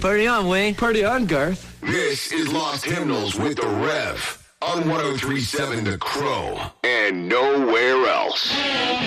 Party on, Wayne. Party on, Garth. This is Lost Hymnals with the Rev on 103.7 The Crow and nowhere else.